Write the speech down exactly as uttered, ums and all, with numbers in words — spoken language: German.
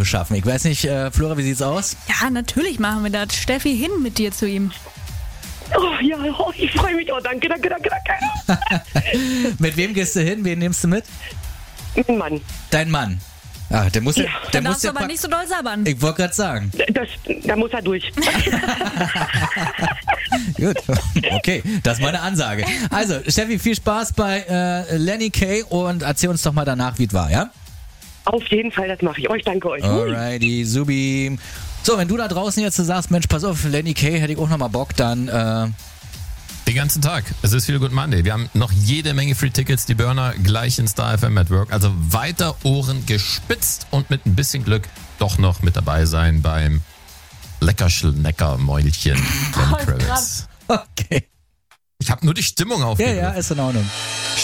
beschaffen. Ich weiß nicht, äh, Flora, wie sieht's aus? Ja, natürlich machen wir das. Steffi, hin mit dir zu ihm. Oh ja, oh, ich freue mich. Oh, danke, danke, danke, danke. Mit wem gehst du hin? Wen nimmst du mit? Mein Mann. Dein Mann. Ah, der muss ja, Ja, der Dann muss darfst du ja aber pack- nicht so doll sabbern. Ich wollte gerade sagen. Das, da muss er durch. Gut, okay, das ist meine Ansage. Also, Steffi, viel Spaß bei äh, Lenny Kay und erzähl uns doch mal danach, wie es war, ja? Auf jeden Fall, das mache ich. Euch danke euch. Alrighty, Subi. So, wenn du da draußen jetzt sagst, Mensch, pass auf, Lenny Kay, hätte ich auch nochmal Bock, dann äh, Den ganzen Tag. Es ist Feel Good Monday. Wir haben noch jede Menge Free Tickets, die Burner gleich in Star F M Network. Also weiter Ohren gespitzt und mit ein bisschen Glück doch noch mit dabei sein beim Leckerschnecker-Mäulchen Lenny Kravitz. okay. Ich habe nur die Stimmung Ja, aufgegriffen. ja, ist in Ordnung.